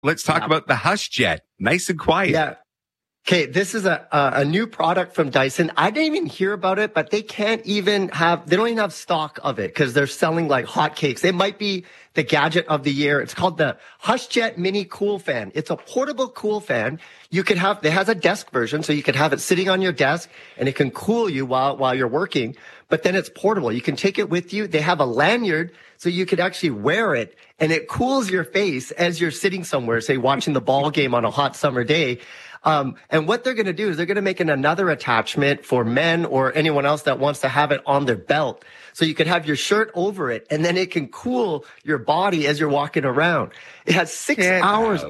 let's talk about the Hush Jet. Nice and quiet. Yeah. Okay, this is a new product from Dyson. I didn't even hear about it, but they don't even have stock of it because they're selling like hotcakes. It might be the gadget of the year. It's called the Hush Jet Mini Cool Fan. It's a portable cool fan. It has a desk version, so you can have it sitting on your desk and it can cool you while you're working, but then it's portable. You can take it with you. They have a lanyard so you could actually wear it and it cools your face as you're sitting somewhere, say watching the ball game on a hot summer day. And what they're going to do is they're going to make another attachment for men or anyone else that wants to have it on their belt. So you could have your shirt over it and then it can cool your body as you're walking around. It has 6 hours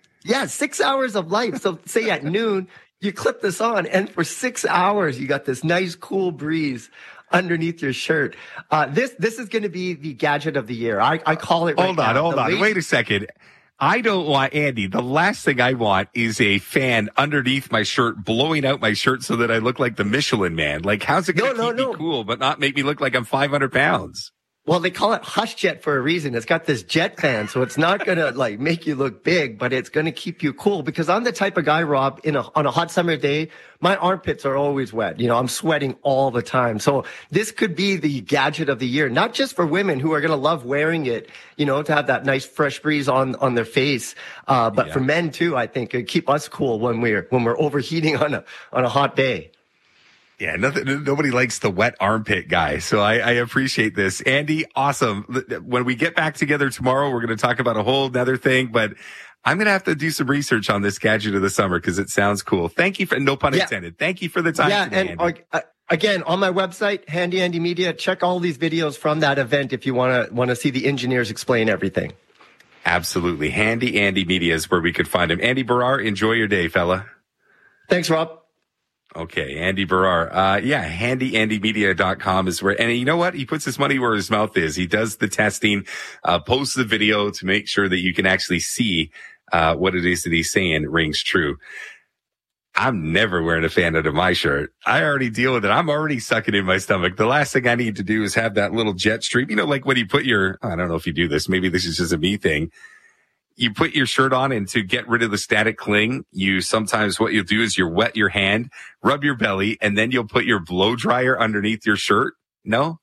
of life. So say at noon, you clip this on and for 6 hours, you got this nice cool breeze underneath your shirt. This is going to be the gadget of the year. I call it. Hold on. Wait a second. I don't want, Andy, the last thing I want is a fan underneath my shirt, blowing out my shirt so that I look like the Michelin Man. Like, how's it going to keep me cool, but not make me look like I'm 500 pounds? Well, they call it Hush Jet for a reason. It's got this jet fan, so it's not going to like make you look big, but it's going to keep you cool. Because I'm the type of guy, Rob, on a hot summer day, my armpits are always wet. You know, I'm sweating all the time. So this could be the gadget of the year, not just for women who are going to love wearing it, you know, to have that nice fresh breeze on their face. But for men too, I think it'd keep us cool when we're overheating on a hot day. Yeah, nobody likes the wet armpit guy. So I appreciate this. Andy, awesome. When we get back together tomorrow, we're going to talk about a whole nother thing, but I'm going to have to do some research on this gadget of the summer because it sounds cool. Thank you for, no pun intended. Thank you for the time today, Andy. Again, on my website, Handy Andy Media, check all these videos from that event if you want to see the engineers explain everything. Absolutely. Handy Andy Media is where we could find him. Andy Barrar, enjoy your day, fella. Thanks, Rob. Okay, Andy Barrar. handyandymedia.com is where, and you know what? He puts his money where his mouth is. He does the testing, posts the video to make sure that you can actually see, what it is that he's saying rings true. I'm never wearing a fan under my shirt. I already deal with it. I'm already sucking in my stomach. The last thing I need to do is have that little jet stream. You know, like when you put I don't know if you do this. Maybe this is just a me thing. You put your shirt on and to get rid of the static cling, sometimes what you'll do is you wet your hand, rub your belly, and then you'll put your blow dryer underneath your shirt. No?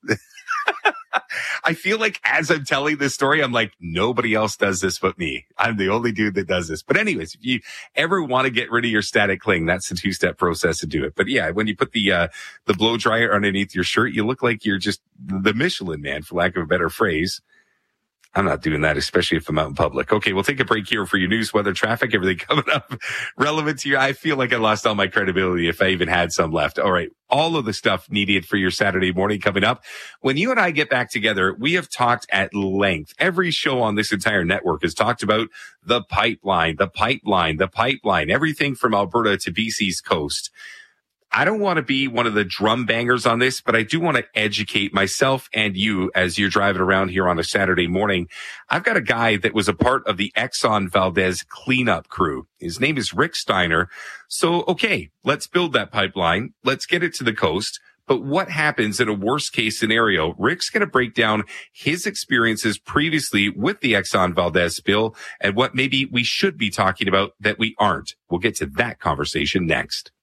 I feel like as I'm telling this story, I'm like, nobody else does this but me. I'm the only dude that does this. But anyways, if you ever want to get rid of your static cling, that's the 2-step process to do it. But yeah, when you put the blow dryer underneath your shirt, you look like you're just the Michelin Man, for lack of a better phrase. I'm not doing that, especially if I'm out in public. Okay, we'll take a break here for your news, weather, traffic, everything coming up relevant to you. I feel like I lost all my credibility if I even had some left. All right, all of the stuff needed for your Saturday morning coming up. When you and I get back together, we have talked at length. Every show on this entire network has talked about the pipeline, everything from Alberta to BC's coast. I don't want to be one of the drum bangers on this, but I do want to educate myself and you as you're driving around here on a Saturday morning. I've got a guy that was a part of the Exxon Valdez cleanup crew. His name is Rick Steiner. So, okay, let's build that pipeline. Let's get it to the coast. But what happens in a worst case scenario? Rick's going to break down his experiences previously with the Exxon Valdez spill and what maybe we should be talking about that we aren't. We'll get to that conversation next.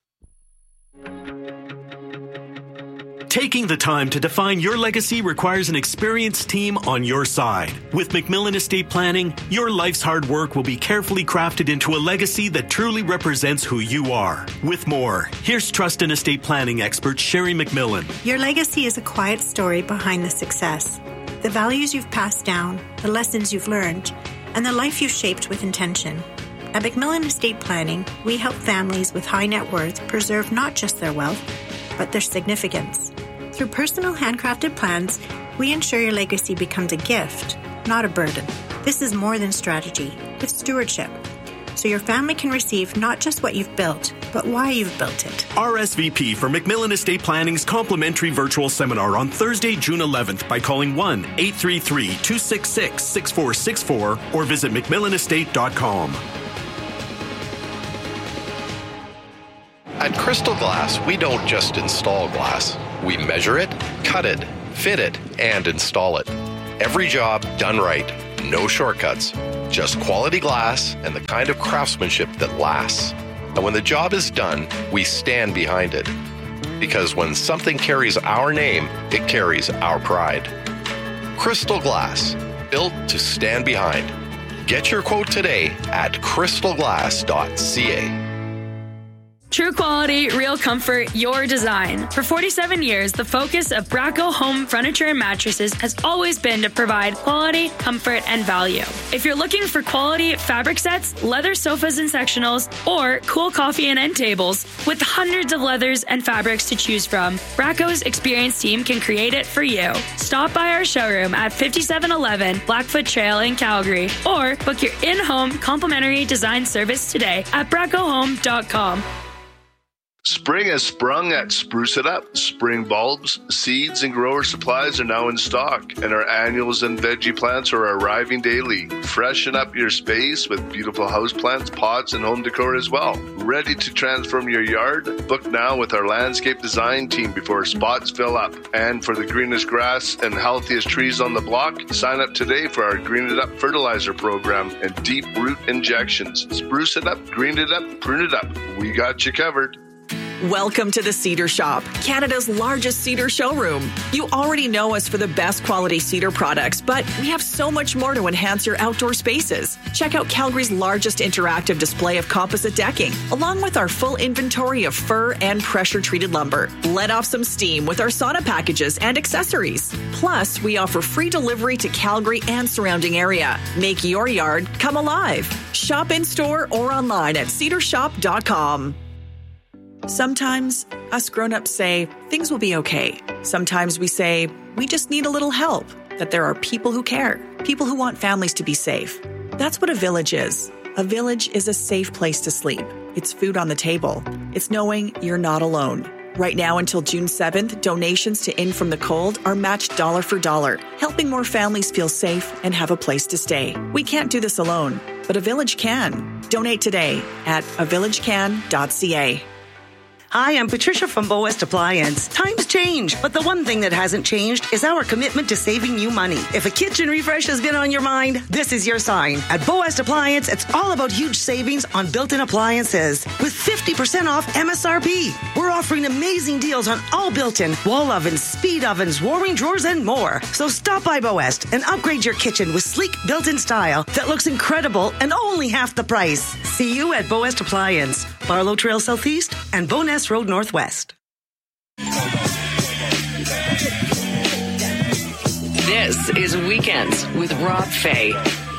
Taking the time to define your legacy requires an experienced team on your side. With McMillan Estate Planning, your life's hard work will be carefully crafted into a legacy that truly represents who you are. With more, here's trust and estate planning expert Sherry McMillan. Your legacy is a quiet story behind the success. The values you've passed down, the lessons you've learned, and the life you've shaped with intention. At McMillan Estate Planning, we help families with high net worth preserve not just their wealth, but their significance. Through personal handcrafted plans, we ensure your legacy becomes a gift, not a burden. This is more than strategy, it's stewardship. So your family can receive not just what you've built, but why you've built it. RSVP for McMillan Estate Planning's complimentary virtual seminar on Thursday, June 11th by calling 1-833-266-6464 or visit McMillanestate.com. At Crystal Glass, we don't just install glass. We measure it, cut it, fit it, and install it. Every job done right. No shortcuts. just quality glass and the kind of craftsmanship that lasts. And when the job is done, we stand behind it. Because when something carries our name, it carries our pride. Crystal Glass, built to stand behind. Get your quote today at crystalglass.ca. True quality, real comfort, your design. For 47 years, the focus of Bracco Home Furniture and Mattresses has always been to provide quality, comfort, and value. If you're looking for quality fabric sets, leather sofas and sectionals, or cool coffee and end tables, with hundreds of leathers and fabrics to choose from, Bracco's experienced team can create it for you. Stop by our showroom at 5711 Blackfoot Trail in Calgary, or book your in-home complimentary design service today at braccohome.com. Spring has sprung at Spruce It Up. Spring bulbs, seeds, and grower supplies are now in stock, and our annuals and veggie plants are arriving daily. Freshen up your space with beautiful houseplants, pots, and home decor as well. Ready to transform your yard? Book now with our landscape design team before spots fill up. And for the greenest grass and healthiest trees on the block, sign up today for our Green It Up fertilizer program and deep root injections. Spruce it up, green it up, prune it up. We got you covered. Welcome to the Cedar Shop, Canada's largest cedar showroom. You already know us for the best quality cedar products, but we have so much more to enhance your outdoor spaces. Check out Calgary's largest interactive display of composite decking, along with our full inventory of fir and pressure-treated lumber. Let off some steam with our sauna packages and accessories. Plus, we offer free delivery to Calgary and surrounding area. Make your yard come alive. Shop in-store or online at cedarshop.com. Sometimes us grown-ups say things will be okay. Sometimes we say we just need a little help, that there are people who care, people who want families to be safe. That's what a village is. A village is a safe place to sleep. It's food on the table. It's knowing you're not alone. Right now until June 7th, donations to In From the Cold are matched dollar for dollar, helping more families feel safe and have a place to stay. We can't do this alone, but a village can. Donate today at avillagecan.ca. Hi, I'm Patricia from Bow West Appliance. Times change, but the one thing that hasn't changed is our commitment to saving you money. If a kitchen refresh has been on your mind, this is your sign. At Bow West Appliance, it's all about huge savings on built-in appliances with 50% off MSRP. We're offering amazing deals on all built-in wall ovens, speed ovens, warming drawers, and more. So stop by Bow West and upgrade your kitchen with sleek built-in style that looks incredible and only half the price. See you at Bow West Appliance, Barlow Trail Southeast and Bowness Road Northwest. This is Weekends with Rob Fay.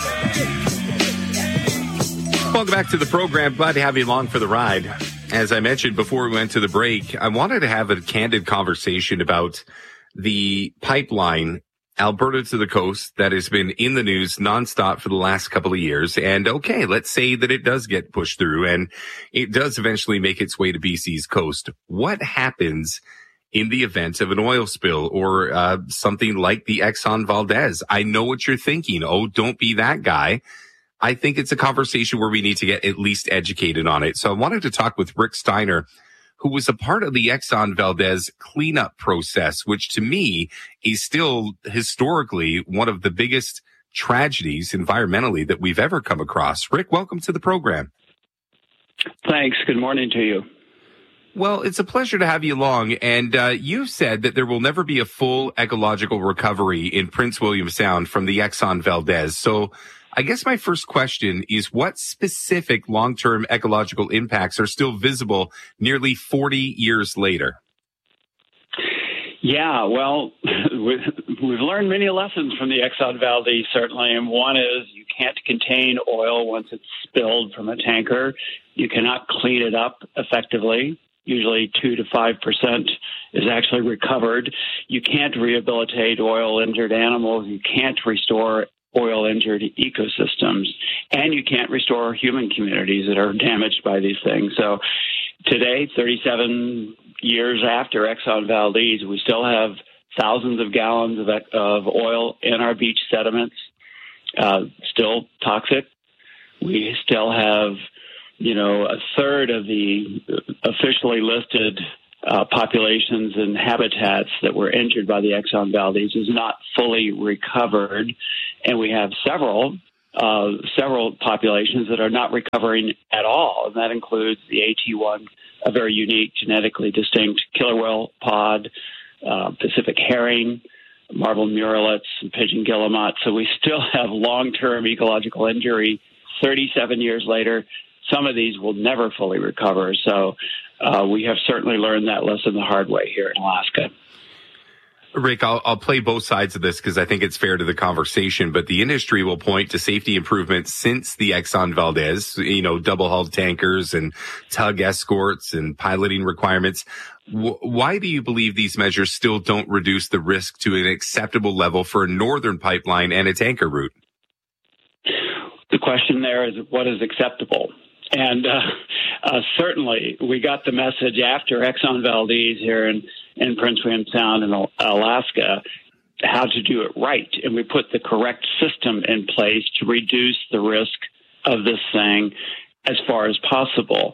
Welcome back to the program. Glad to have you along for the ride. As I mentioned before we went to the break, I wanted to have a candid conversation about the pipeline Alberta to the coast that has been in the news nonstop for the last couple of years. And okay, let's say that it does get pushed through and it does eventually make its way to BC's coast. What happens in the event of an oil spill or something like the Exxon Valdez? I know what you're thinking. Oh, don't be that guy. I think it's a conversation where we need to get at least educated on it. So I wanted to talk with Rick Steiner, who was a part of the Exxon Valdez cleanup process, which to me is still historically one of the biggest tragedies environmentally that we've ever come across. Rick, welcome to the program. Thanks. Good morning to you. Well, it's a pleasure to have you along. And you've said that there will never be a full ecological recovery in Prince William Sound from the Exxon Valdez. So I guess my first question is, what specific long-term ecological impacts are still visible nearly 40 years later? Yeah, well, we've learned many lessons from the Exxon Valdez, certainly. And one is you can't contain oil once it's spilled from a tanker. You cannot clean it up effectively. Usually 2 to 5% is actually recovered. You can't rehabilitate oil-injured animals. You can't restore oil-injured ecosystems, and you can't restore human communities that are damaged by these things. So today, 37 years after Exxon Valdez, we still have thousands of gallons of oil in our beach sediments, still toxic. We still have, a third of the officially listed populations and habitats that were injured by the Exxon Valdez is not fully recovered. And we have several several populations that are not recovering at all, and that includes the AT1, a very unique, genetically distinct killer whale pod, Pacific herring, marbled murrelets, and pigeon guillemot. So we still have long-term ecological injury 37 years later. Some of these will never fully recover. So we have certainly learned that lesson the hard way here in Alaska. Rick, I'll play both sides of this because I think it's fair to the conversation, but the industry will point to safety improvements since the Exxon Valdez, double-hulled tankers and tug escorts and piloting requirements. Why do you believe these measures still don't reduce the risk to an acceptable level for a northern pipeline and a tanker route? The question there is, what is acceptable? And certainly we got the message after Exxon Valdez here in Prince William Sound in Alaska how to do it right. And we put the correct system in place to reduce the risk of this thing as far as possible.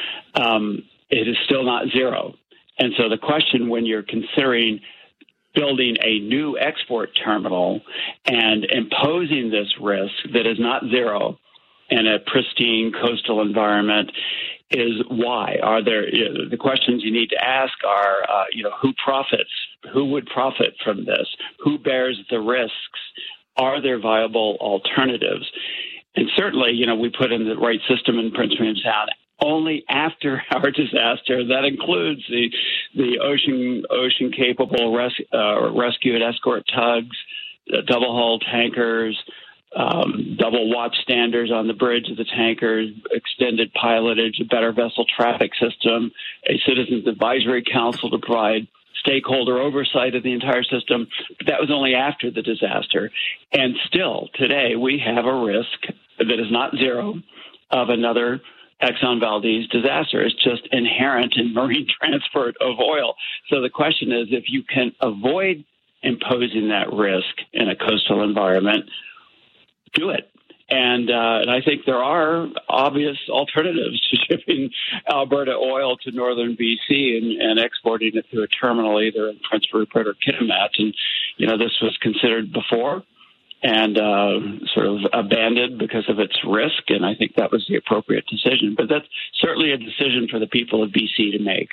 It is still not zero. And so the question when you're considering building a new export terminal and imposing this risk that is not zero in a pristine coastal environment is why? Are there the questions you need to ask are, who profits? Who would profit from this? Who bears the risks? Are there viable alternatives? And certainly, we put in the right system in Prince William Sound only after our disaster. That includes the ocean capable rescue and escort tugs, double hull tankers, double watch standers on the bridge of the tankers, extended pilotage, a better vessel traffic system, a citizens advisory council to provide stakeholder oversight of the entire system. But that was only after the disaster. And still, today, we have a risk that is not zero of another Exxon Valdez disaster. It's just inherent in marine transport of oil. So the question is, if you can avoid imposing that risk in a coastal environment, do it. And I think there are obvious alternatives to shipping Alberta oil to northern BC and exporting it through a terminal either in Prince Rupert or Kitimat. And, this was considered before and sort of abandoned because of its risk. And I think that was the appropriate decision. But that's certainly a decision for the people of BC to make.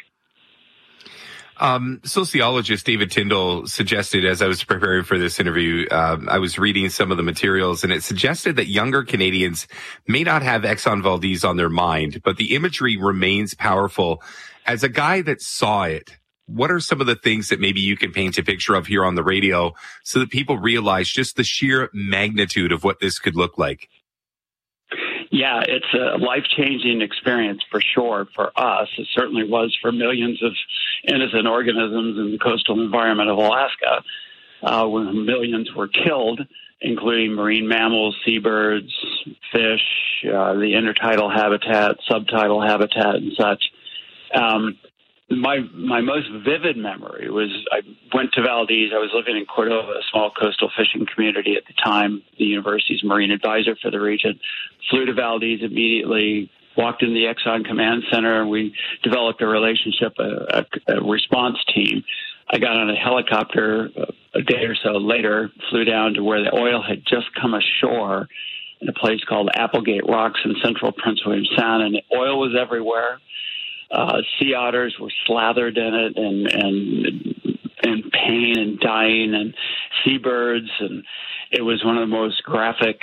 Sociologist David Tyndall suggested, as I was preparing for this interview, I was reading some of the materials, and it suggested that younger Canadians may not have Exxon Valdez on their mind, but the imagery remains powerful. As a guy that saw it, what are some of the things that maybe you can paint a picture of here on the radio so that people realize just the sheer magnitude of what this could look like? Yeah, it's a life-changing experience for sure for us. It certainly was for millions of innocent organisms in the coastal environment of Alaska, when millions were killed, including marine mammals, seabirds, fish, the intertidal habitat, subtidal habitat, and such. My most vivid memory was I went to Valdez. I was living in Cordova, a small coastal fishing community at the time, the university's marine advisor for the region. Flew to Valdez immediately, walked in the Exxon Command Center, and we developed a relationship, a response team. I got on a helicopter a day or so later, flew down to where the oil had just come ashore in a place called Applegate Rocks in central Prince William Sound, and the oil was everywhere. Sea otters were slathered in it and pain and dying, and seabirds, and it was one of the most graphic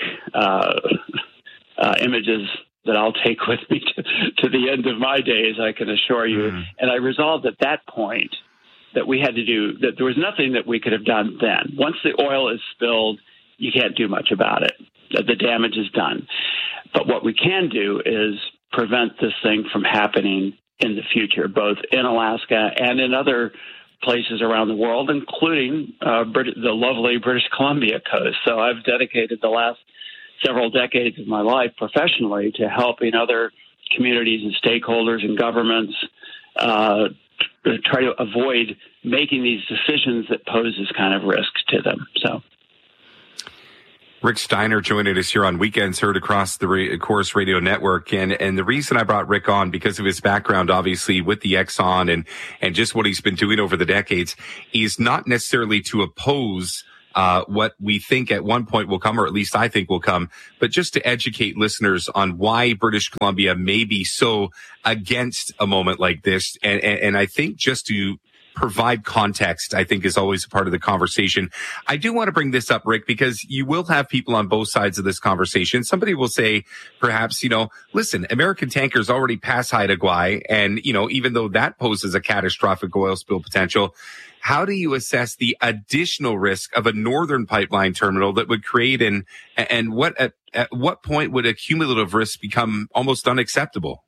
images that I'll take with me to the end of my days, I can assure you. Mm. And I resolved at that point that we had to do, that there was nothing that we could have done then. Once the oil is spilled, you can't do much about it. The damage is done. But what we can do is prevent this thing from happening in the future, both in Alaska and in other places around the world, including the lovely British Columbia coast. So I've dedicated the last several decades of my life professionally to helping other communities and stakeholders and governments try to avoid making these decisions that pose this kind of risk to them. So, Rick Steiner joining us here on Weekends Heard across the Corus Radio Network. And the reason I brought Rick on, because of his background, obviously, with the Exxon and just what he's been doing over the decades, is not necessarily to oppose what we think at one point will come, or at least I think will come, but just to educate listeners on why British Columbia may be so against a moment like this. And I think just to provide context, I think, is always a part of the conversation. I do want to bring this up, Rick, because you will have people on both sides of this conversation. Somebody will say, perhaps, listen, American tankers already pass Haida Gwaii, and, even though that poses a catastrophic oil spill potential, how do you assess the additional risk of a northern pipeline terminal that would create and at what point would a cumulative risk become almost unacceptable?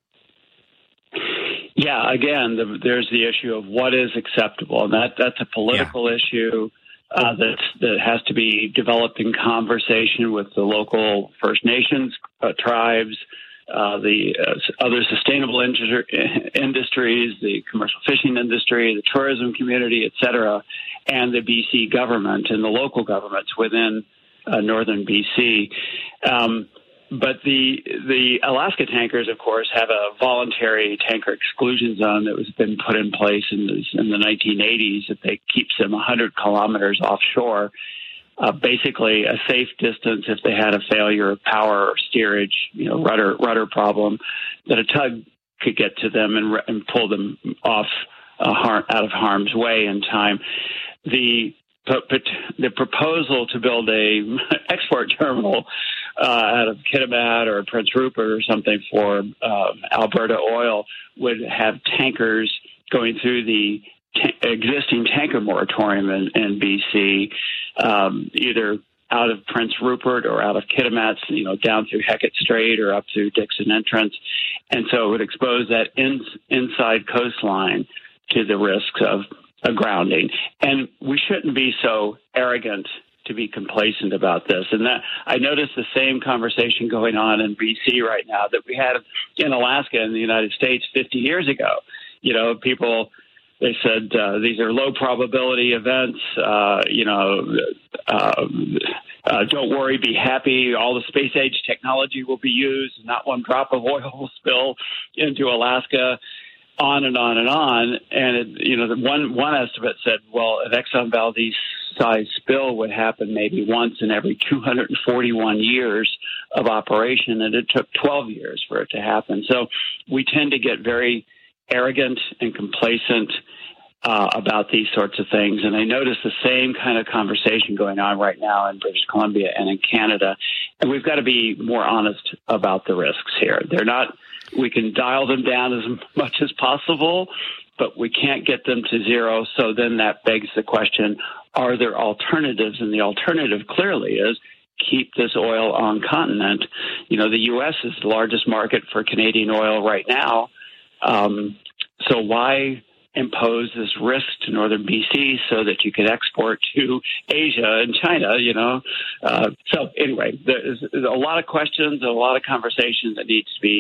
Yeah, again, there's the issue of what is acceptable, and that's a political issue that has to be developed in conversation with the local First Nations tribes, the other sustainable industries, the commercial fishing industry, the tourism community, et cetera, and the BC government and the local governments within northern BC. But the Alaska tankers, of course, have a voluntary tanker exclusion zone that has been put in place in the 1980s that keeps them 100 kilometers offshore, basically a safe distance if they had a failure of power or steerage, rudder problem, that a tug could get to them and pull them off out of harm's way in time. But the proposal to build a export terminal out of Kitimat or Prince Rupert or something for Alberta oil would have tankers going through the existing tanker moratorium in BC, either out of Prince Rupert or out of Kitimat, down through Hecate Strait or up through Dixon Entrance. And so it would expose that inside coastline to the risks of a grounding. And we shouldn't be so arrogant to be complacent about this. And that I noticed the same conversation going on in BC right now that we had in Alaska in the United States 50 years ago. People, they said these are low probability events. Don't worry, be happy. All the space age technology will be used. Not one drop of oil will spill into Alaska. On and on and on. And, one estimate said, well, an Exxon Valdez-sized spill would happen maybe once in every 241 years of operation, and it took 12 years for it to happen. So we tend to get very arrogant and complacent about these sorts of things. And I notice the same kind of conversation going on right now in British Columbia and in Canada. And we've got to be more honest about the risks here. They're not. We can dial them down as much as possible, but we can't get them to zero. So then that begs the question, are there alternatives? And the alternative clearly is keep this oil on continent. The U.S. is the largest market for Canadian oil right now. So why impose this risk to northern BC so that you can export to Asia and China, So anyway, there's a lot of questions and a lot of conversation that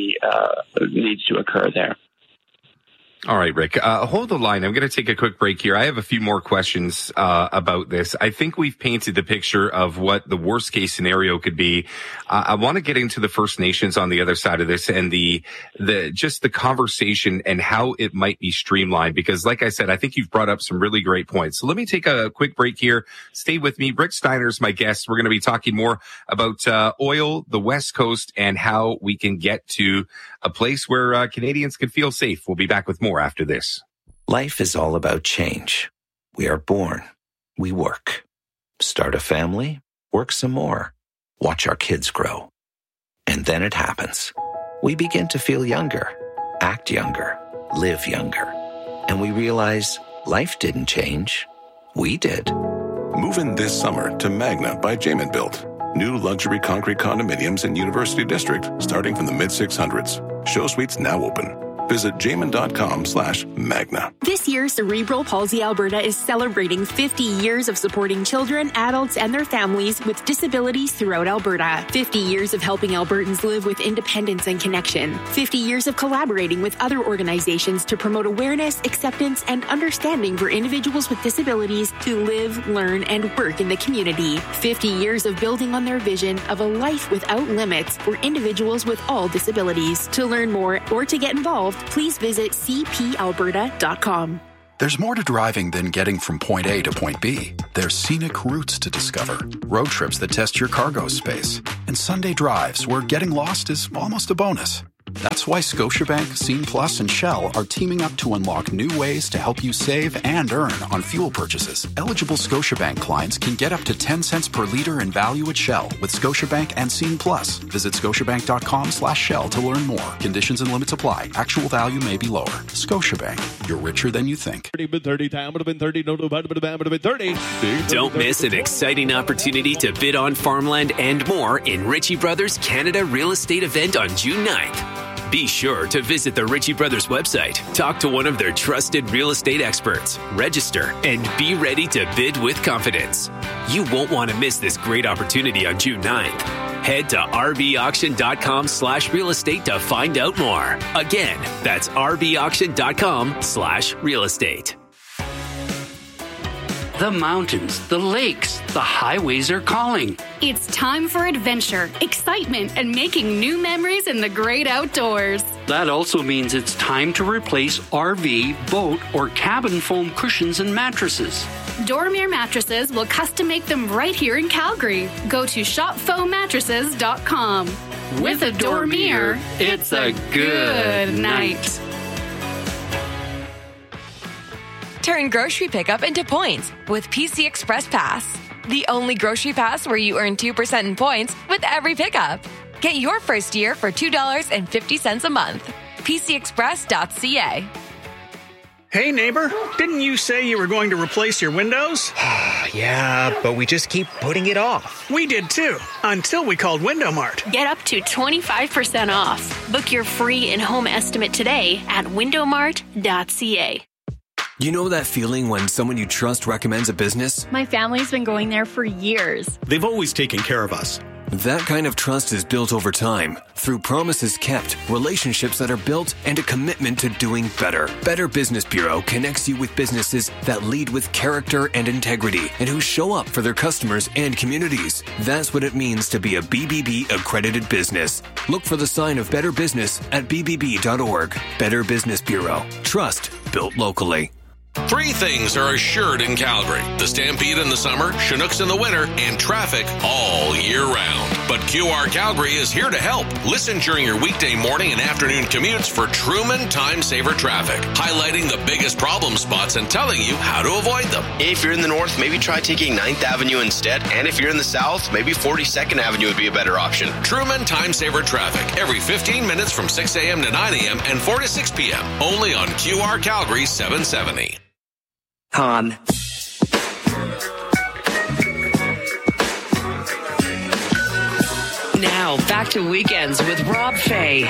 needs to occur there. All right, Rick, hold the line. I'm going to take a quick break here. I have a few more questions about this. I think we've painted the picture of what the worst case scenario could be. I want to get into the First Nations on the other side of this and the conversation and how it might be streamlined, because like I said, I think you've brought up some really great points. So let me take a quick break here. Stay with me. Rick Steiner is my guest. We're going to be talking more about oil, the West Coast, and how we can get to a place where Canadians can feel safe. We'll be back with more after this. Life is all about change. We are born. We work. Start a family. Work some more. Watch our kids grow. And then it happens. We begin to feel younger, act younger, live younger. And we realize life didn't change. We did. Move in this summer to Magna by Jamin Built. New luxury concrete condominiums in University District starting from the mid-600s. Show suites now open. Visit jamin.com/magna. This year, Cerebral Palsy Alberta is celebrating 50 years of supporting children, adults, and their families with disabilities throughout Alberta. 50 years of helping Albertans live with independence and connection. 50 years of collaborating with other organizations to promote awareness, acceptance, and understanding for individuals with disabilities to live, learn, and work in the community. 50 years of building on their vision of a life without limits for individuals with all disabilities. To learn more or to get involved, please visit cpalberta.com. There's more to driving than getting from point A to point B. There's scenic routes to discover, road trips that test your cargo space, and Sunday drives where getting lost is almost a bonus. That's why Scotiabank, Scene Plus, and Shell are teaming up to unlock new ways to help you save and earn on fuel purchases. Eligible Scotiabank clients can get up to 10 cents per liter in value at Shell with Scotiabank and Scene Plus. Visit scotiabank.com/Shell to learn more. Conditions and limits apply. Actual value may be lower. Scotiabank, you're richer than you think. Don't miss an exciting opportunity to bid on farmland and more in Ritchie Brothers Canada Real Estate event on June 9th. Be sure to visit the Ritchie Brothers website, talk to one of their trusted real estate experts, register, and be ready to bid with confidence. You won't want to miss this great opportunity on June 9th. Head to rbauction.com/real estate to find out more. Again, that's rbauction.com/real estate. The mountains, the lakes, the highways are calling. It's time for adventure, excitement, and making new memories in the great outdoors. That also means it's time to replace RV, boat, or cabin foam cushions and mattresses. Dormier Mattresses will custom make them right here in Calgary. Go to shopfoammattresses.com. With a Dormier, it's a good night. Turn grocery pickup into points with PC Express Pass. The only grocery pass where you earn 2% in points with every pickup. Get your first year for $2.50 a month. PCExpress.ca. Hey, neighbor, didn't you say you were going to replace your windows? Yeah, but we just keep putting it off. We did too, until we called Window Mart. Get up to 25% off. Book your free in-home estimate today at windowmart.ca. You know that feeling when someone you trust recommends a business? My family's been going there for years. They've always taken care of us. That kind of trust is built over time through promises kept, relationships that are built, and a commitment to doing better. Better Business Bureau connects you with businesses that lead with character and integrity and who show up for their customers and communities. That's what it means to be a BBB accredited business. Look for the sign of Better Business at bbb.org. Better Business Bureau. Trust built locally. Three things are assured in Calgary: the Stampede in the summer, Chinooks in the winter, and traffic all year round. But QR Calgary is here to help. Listen during your weekday morning and afternoon commutes for Truman Time Saver Traffic, highlighting the biggest problem spots and telling you how to avoid them. If you're in the north, maybe try taking 9th Avenue instead. And if you're in the south, maybe 42nd Avenue would be a better option. Truman Time Saver Traffic, every 15 minutes from 6 a.m. to 9 a.m. and 4 to 6 p.m. Only on QR Calgary 770. On. Now, back to Weekends with Rob Fay.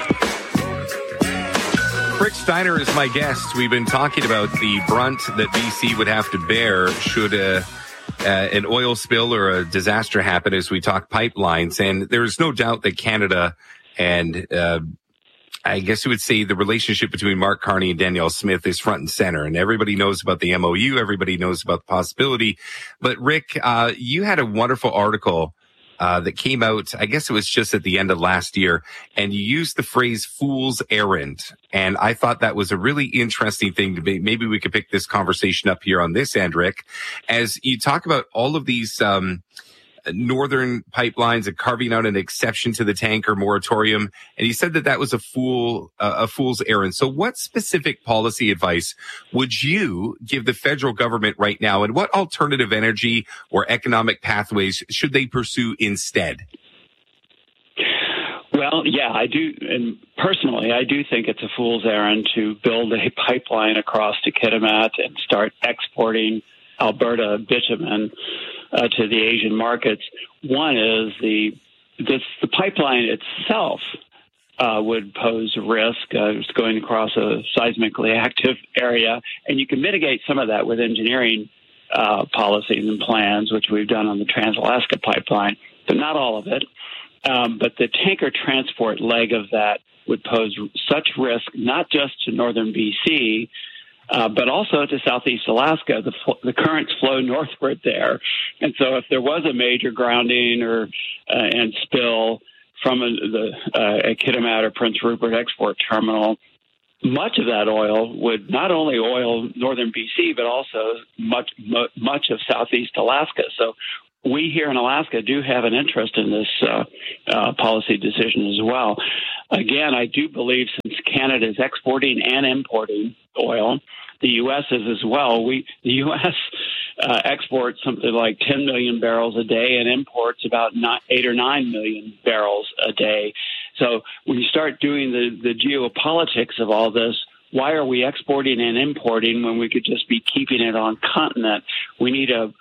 Rick Steiner is my guest. We've been talking about the brunt that BC would have to bear should an oil spill or a disaster happen as we talk pipelines. And there's no doubt that Canada and I guess you would say the relationship between Mark Carney and Danielle Smith is front and center, and everybody knows about the MOU. Everybody knows about the possibility. But Rick, you had a wonderful article that came out, I guess it was just at the end of last year, and you used the phrase fool's errand. And I thought that was a really interesting thing to be. Maybe we could pick this conversation up here on this end, Rick, as you talk about all of these northern pipelines and carving out an exception to the tanker moratorium. And he said that that was a fool's errand. So what specific policy advice would you give the federal government right now? And what alternative energy or economic pathways should they pursue instead? Well, yeah, I do. And personally, I do think it's a fool's errand to build a pipeline across to Kitimat and start exporting Alberta bitumen to the Asian markets. One is the pipeline itself would pose risk. It's going across a seismically active area, and you can mitigate some of that with engineering policies and plans, which we've done on the Trans-Alaska pipeline, but not all of it. But the tanker transport leg of that would pose such risk, not just to northern BC, but also to southeast Alaska. The currents flow northward there. And so if there was a major grounding and spill from a Kitimat or Prince Rupert export terminal, much of that oil would not only oil northern BC, but also much of southeast Alaska. So we here in Alaska do have an interest in this policy decision as well. Again, I do believe since Canada is exporting and importing oil, the U.S. is as well. The U.S. Exports something like 10 million barrels a day and imports about 8 or 9 million barrels a day. So when you start doing the geopolitics of all this, why are we exporting and importing when we could just be keeping it on continent? We need a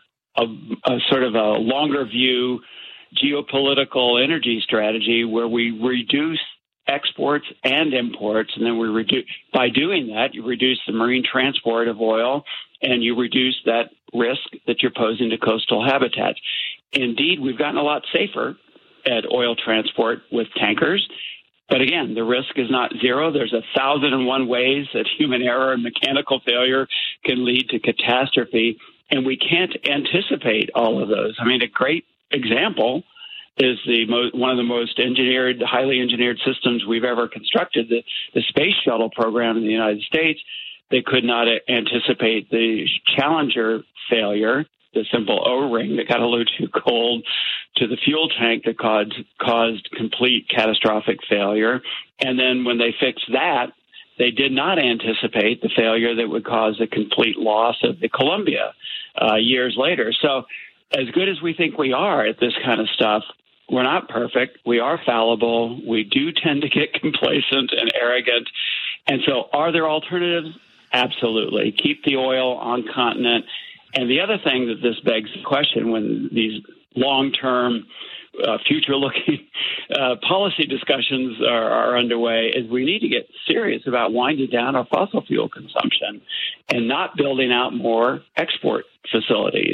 sort of a longer view geopolitical energy strategy where we reduce exports and imports, and then we reduce. By doing that, you reduce the marine transport of oil, and you reduce that risk that you're posing to coastal habitats. Indeed, we've gotten a lot safer at oil transport with tankers, but again, the risk is not zero. There's 1,001 ways that human error and mechanical failure can lead to catastrophe, and we can't anticipate all of those. I mean, a great example is one of the most highly engineered systems we've ever constructed, the space shuttle program in the United States. They could not anticipate the Challenger failure, the simple O-ring that got a little too cold to the fuel tank that caused complete catastrophic failure. And then when they fixed that, they did not anticipate the failure that would cause the complete loss of the Columbia years later. So as good as we think we are at this kind of stuff, we're not perfect. We are fallible. We do tend to get complacent and arrogant. And so are there alternatives? Absolutely. Keep the oil on continent. And the other thing that this begs the question when these long-term, future-looking policy discussions are underway is we need to get serious about winding down our fossil fuel consumption and not building out more export facilities.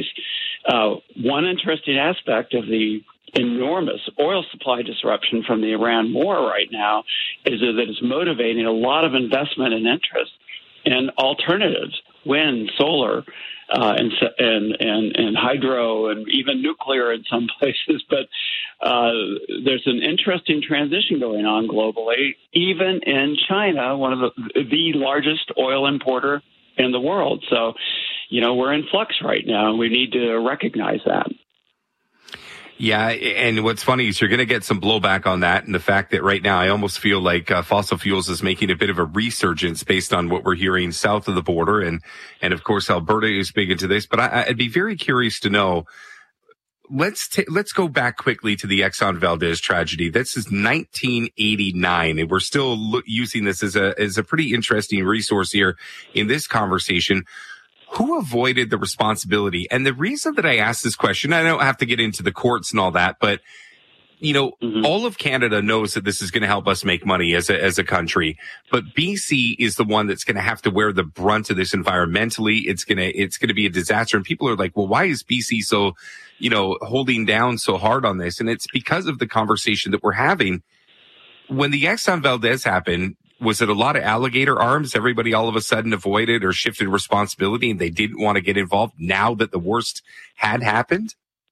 One interesting aspect of the enormous oil supply disruption from the Iran war right now is that it's motivating a lot of investment and interest in alternatives, wind, solar, and hydro, and even nuclear in some places. But there's an interesting transition going on globally, even in China, one of the largest oil importer in the world. So, we're in flux right now, and we need to recognize that. Yeah, and what's funny is you're going to get some blowback on that, and the fact that right now I almost feel like fossil fuels is making a bit of a resurgence based on what we're hearing south of the border, and of course Alberta is big into this. But I'd be very curious to know. Let's go back quickly to the Exxon Valdez tragedy. This is 1989, and we're still using this as a pretty interesting resource here in this conversation. Who avoided the responsibility? And the reason that I ask this question, I don't have to get into the courts and all that, but all of Canada knows that this is going to help us make money as a country. But BC is the one that's going to have to wear the brunt of this environmentally. It's going to be a disaster. And people are like, well, why is BC so, holding down so hard on this? And it's because of the conversation that we're having. When the Exxon Valdez happened, was it a lot of alligator arms? Everybody all of a sudden avoided or shifted responsibility and they didn't want to get involved now that the worst had happened?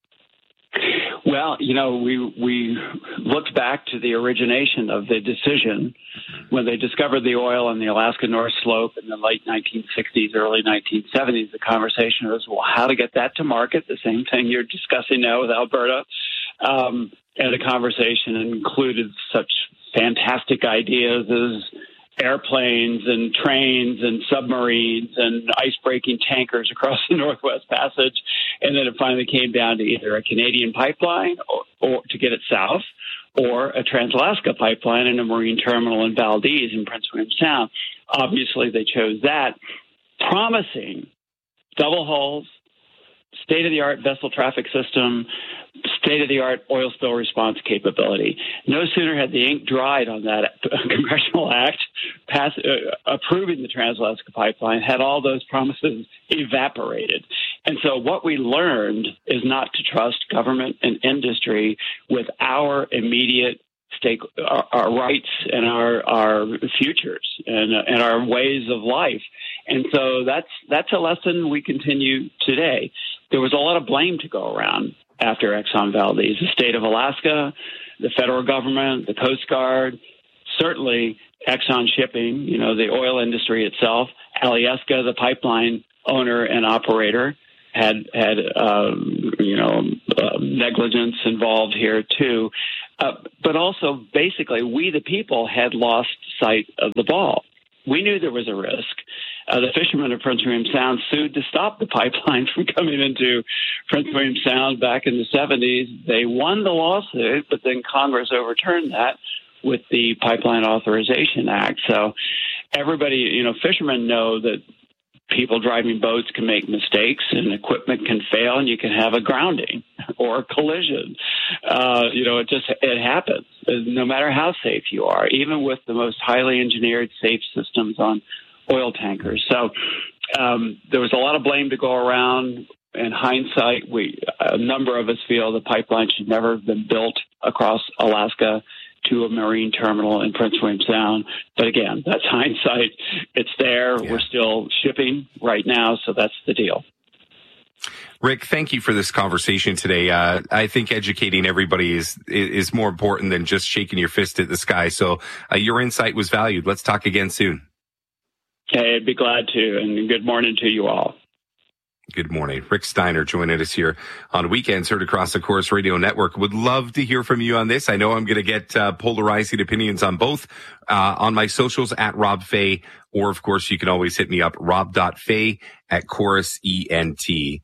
Well, we looked back to the origination of the decision when they discovered the oil on the Alaska North Slope in the late 1960s, early 1970s. The conversation was, well, how to get that to market, the same thing you're discussing now with Alberta. And the conversation included such fantastic ideas as airplanes and trains and submarines and ice-breaking tankers across the Northwest Passage. And then it finally came down to either a Canadian pipeline or to get it south, or a Trans-Alaska pipeline and a marine terminal in Valdez in Prince William Sound. Obviously, they chose that, promising double hulls, state-of-the-art vessel traffic system, state-of-the-art oil spill response capability. No sooner had the ink dried on that congressional act approving the Trans-Alaska pipeline, had all those promises evaporated. And so what we learned is not to trust government and industry with our immediate our rights and our futures and our ways of life. And so that's a lesson we continue today. There was a lot of blame to go around after Exxon Valdez. The state of Alaska, the federal government, the Coast Guard, certainly Exxon Shipping, the oil industry itself, Alyeska, the pipeline owner and operator, had negligence involved here too. But also, basically, we the people had lost sight of the ball. We knew there was a risk. The fishermen of Prince William Sound sued to stop the pipeline from coming into Prince William Sound back in the 70s. They won the lawsuit, but then Congress overturned that with the Pipeline Authorization Act. So everybody, fishermen know that people driving boats can make mistakes and equipment can fail and you can have a grounding or a collision. It happens no matter how safe you are, even with the most highly engineered safe systems on oil tankers. So there was a lot of blame to go around. In hindsight, a number of us feel the pipeline should never have been built across Alaska to a marine terminal in Prince William Sound. But again, that's hindsight. It's there. Yeah. We're still shipping right now, so that's the deal. Rick, thank you for this conversation today. I think educating everybody is more important than just shaking your fist at the sky. So your insight was valued. Let's talk again soon. Hey, I'd be glad to, and good morning to you all. Good morning. Rick Steiner joining us here on Weekends, heard across the Chorus Radio Network. Would love to hear from you on this. I know I'm going to get polarizing opinions on both on my socials at Rob Fay, or of course you can always hit me up, rob.fay@chorusent.com.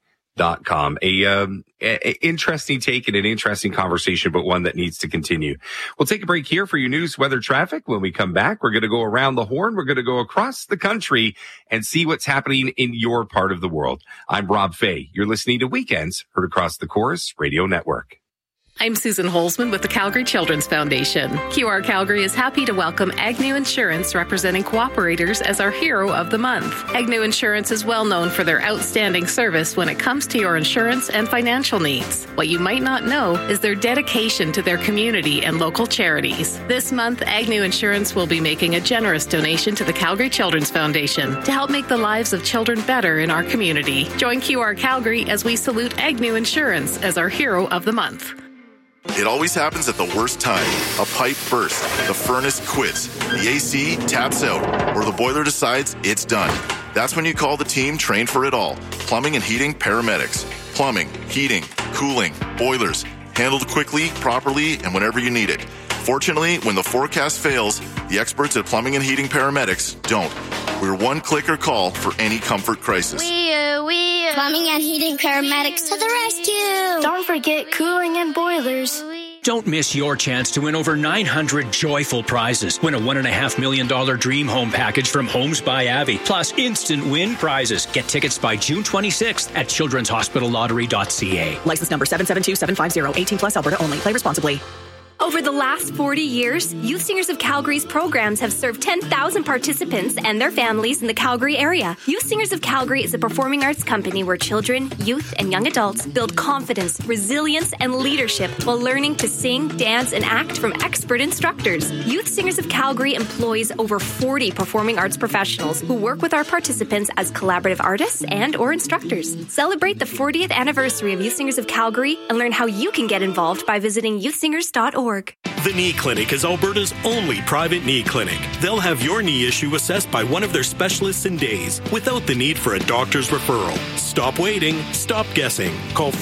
Interesting take and an interesting conversation, but one that needs to continue. We'll take a break here for your news, weather, traffic. When we come back, we're going to go around the horn. We're going to go across the country and see what's happening in your part of the world. I'm Rob Fay. You're listening to Weekends, heard across the Chorus Radio Network. I'm Susan Holzman with the Calgary Children's Foundation. QR Calgary is happy to welcome Agnew Insurance, representing cooperators, as our Hero of the Month. Agnew Insurance is well known for their outstanding service when it comes to your insurance and financial needs. What you might not know is their dedication to their community and local charities. This month, Agnew Insurance will be making a generous donation to the Calgary Children's Foundation to help make the lives of children better in our community. Join QR Calgary as we salute Agnew Insurance as our Hero of the Month. It always happens at the worst time. A pipe bursts, the furnace quits, the AC taps out, or the boiler decides it's done. That's when you call the team trained for it all. Plumbing and heating paramedics. Plumbing, heating, cooling, boilers. Handled quickly, properly, and whenever you need it. Fortunately, when the forecast fails, the experts at Plumbing and Heating Paramedics don't. We're one click or call for any comfort crisis. Plumbing and Heating Paramedics to the rescue. Don't forget cooling and boilers. Don't miss your chance to win over 900 joyful prizes. Win a $1.5 million dream home package from Homes by Avi, plus instant win prizes. Get tickets by June 26th at childrenshospitallottery.ca. License number 772750, 18 plus, Alberta only. Play responsibly. Over the last 40 years, Youth Singers of Calgary's programs have served 10,000 participants and their families in the Calgary area. Youth Singers of Calgary is a performing arts company where children, youth, and young adults build confidence, resilience, and leadership while learning to sing, dance, and act from expert instructors. Youth Singers of Calgary employs over 40 performing arts professionals who work with our participants as collaborative artists and or instructors. Celebrate the 40th anniversary of Youth Singers of Calgary and learn how you can get involved by visiting youthsingers.org. The Knee Clinic is Alberta's only private knee clinic. They'll have your knee issue assessed by one of their specialists in days without the need for a doctor's referral. Stop waiting. Stop guessing. Call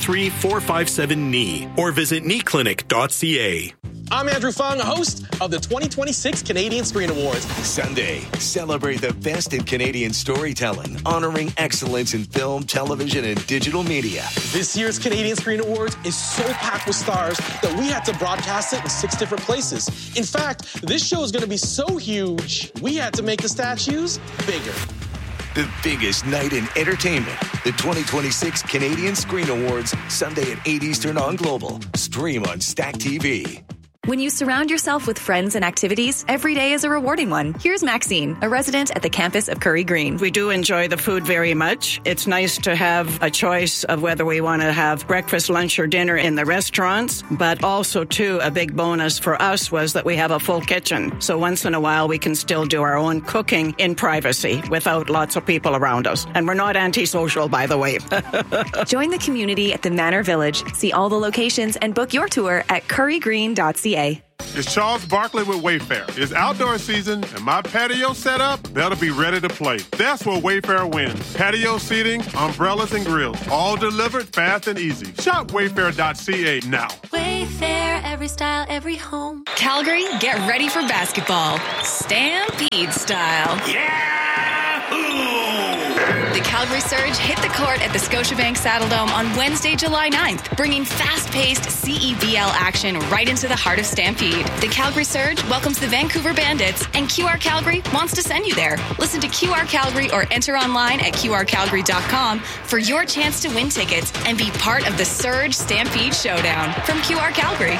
403-457-KNEE or visit kneeclinic.ca. I'm Andrew Fung, host of the 2026 Canadian Screen Awards. Sunday, celebrate the best in Canadian storytelling, honoring excellence in film, television, and digital media. This year's Canadian Screen Awards is so packed with stars that we had to broadcast it in 6 different places. In fact, this show is going to be so huge, we had to make the statues bigger. The biggest night in entertainment. The 2026 Canadian Screen Awards, Sunday at 8 Eastern on Global. Stream on Stack TV. When you surround yourself with friends and activities, every day is a rewarding one. Here's Maxine, a resident at the campus of Curry Green. We do enjoy the food very much. It's nice to have a choice of whether we want to have breakfast, lunch, or dinner in the restaurants, but also, too, a big bonus for us was that we have a full kitchen. So once in a while, we can still do our own cooking in privacy without lots of people around us. And we're not antisocial, by the way. Join the community at the Manor Village. See all the locations and book your tour at currygreen.ca. It's Charles Barkley with Wayfair. It's outdoor season, and my patio setup better be ready to play. That's where Wayfair wins. Patio seating, umbrellas, and grills, all delivered fast and easy. Shop wayfair.ca now. Wayfair, every style, every home. Calgary, get ready for basketball. Stampede style. Yahoo! The Calgary Surge hit the court at the Scotiabank Saddledome on Wednesday, July 9th, bringing fast-paced CEBL action right into the heart of Stampede. The Calgary Surge welcomes the Vancouver Bandits, and QR Calgary wants to send you there. Listen to QR Calgary or enter online at qrcalgary.com for your chance to win tickets and be part of the Surge Stampede Showdown from QR Calgary.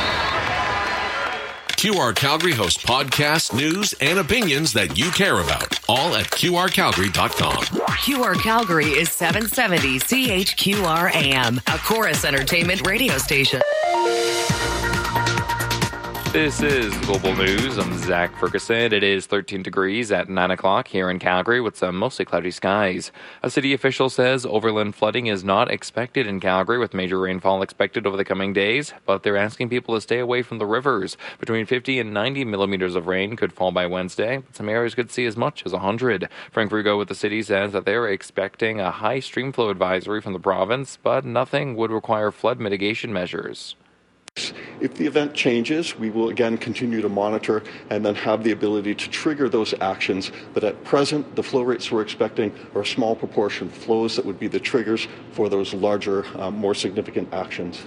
QR Calgary hosts podcasts, news, and opinions that you care about, all at qrcalgary.com. QR Calgary is 770 CHQR AM, a Chorus Entertainment radio station. This is Global News. I'm Zach Ferguson. It is 13 degrees at 9 o'clock here in Calgary with some mostly cloudy skies. A city official says overland flooding is not expected in Calgary with major rainfall expected over the coming days, but they're asking people to stay away from the rivers. Between 50 and 90 millimeters of rain could fall by Wednesday, but some areas could see as much as 100. Frank Rigo with the city says that they're expecting a high stream flow advisory from the province, but nothing would require flood mitigation measures. If the event changes, we will again continue to monitor and then have the ability to trigger those actions. But at present, the flow rates we're expecting are a small proportion of flows that would be the triggers for those larger, more significant actions.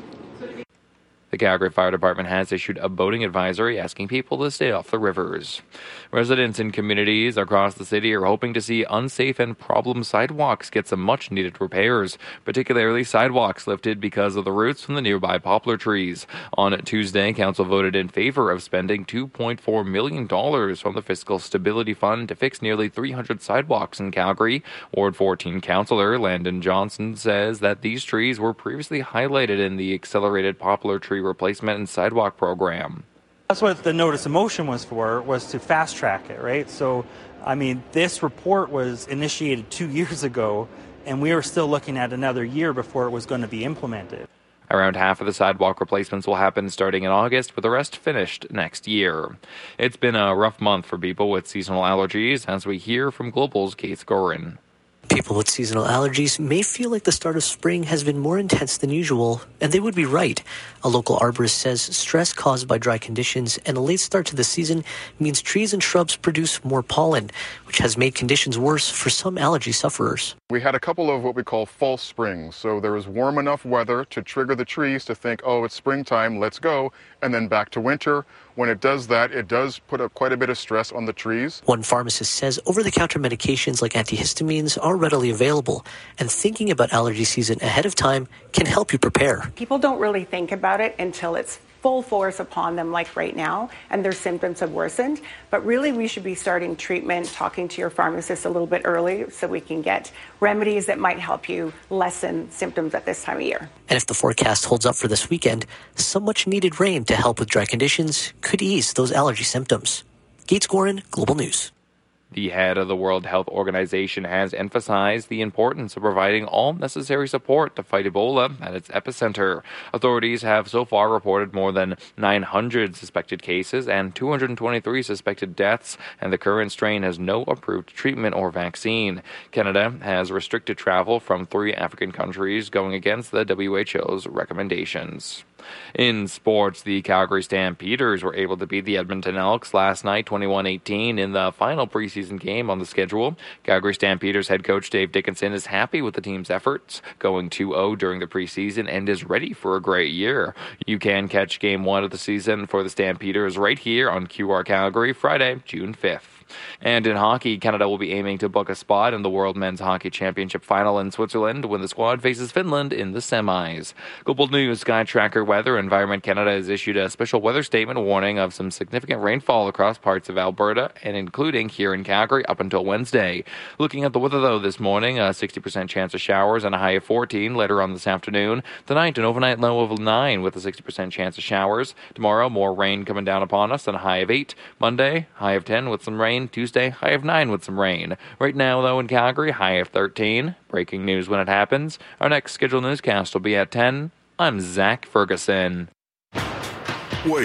The Calgary Fire Department has issued a boating advisory asking people to stay off the rivers. Residents in communities across the city are hoping to see unsafe and problem sidewalks get some much-needed repairs, particularly sidewalks lifted because of the roots from the nearby poplar trees. On Tuesday, Council voted in favor of spending $2.4 million from the Fiscal Stability Fund to fix nearly 300 sidewalks in Calgary. Ward 14 Councillor Landon Johnson says that these trees were previously highlighted in the Accelerated Poplar Tree Replacement and Sidewalk Program. That's what the notice of motion was for, was to fast track it, right? So, I mean, this report was initiated 2 years ago, and we were still looking at another year before it was going to be implemented. Around half of the sidewalk replacements will happen starting in August, with the rest finished next year. It's been a rough month for people with seasonal allergies, as we hear from Global's Keith Gorin. People with seasonal allergies may feel like the start of spring has been more intense than usual, and they would be right. A local arborist says stress caused by dry conditions and a late start to the season means trees and shrubs produce more pollen, which has made conditions worse for some allergy sufferers. We had a couple of what we call false springs. So there was warm enough weather to trigger the trees to think, oh, it's springtime, let's go, and then back to winter. When it does that, it does put up quite a bit of stress on the trees. One pharmacist says over-the-counter medications like antihistamines are readily available, and thinking about allergy season ahead of time can help you prepare. People don't really think about it until it's full force upon them, like right now, and their symptoms have worsened. But really, we should be starting treatment, talking to your pharmacist a little bit early so we can get remedies that might help you lessen symptoms at this time of year. And if the forecast holds up for this weekend, some much-needed rain to help with dry conditions could ease those allergy symptoms. Gates Gorin, Global News. The head of the World Health Organization has emphasized the importance of providing all necessary support to fight Ebola at its epicenter. Authorities have so far reported more than 900 suspected cases and 223 suspected deaths, and the current strain has no approved treatment or vaccine. Canada has restricted travel from 3 African countries, going against the WHO's recommendations. In sports, the Calgary Stampeders were able to beat the Edmonton Elks last night 21-18 in the final preseason game on the schedule. Calgary Stampeders head coach Dave Dickinson is happy with the team's efforts, going 2-0 during the preseason, and is ready for a great year. You can catch Game 1 of the season for the Stampeders right here on QR Calgary Friday, June 5th. And in hockey, Canada will be aiming to book a spot in the World Men's Hockey Championship final in Switzerland when the squad faces Finland in the semis. Global News Sky Tracker Weather Environment Canada has issued a special weather statement warning of some significant rainfall across parts of Alberta, and including here in Calgary up until Wednesday. Looking at the weather, though, this morning, a 60% chance of showers and a high of 14 later on this afternoon. Tonight, an overnight low of 9 with a 60% chance of showers. Tomorrow, more rain coming down upon us and a high of 8. Monday, high of 10 with some rain. Tuesday, high of 9 with some rain. Right now, though, in Calgary, high of 13. Breaking news when it happens. Our next scheduled newscast will be at 10. I'm Zach Ferguson. Wait,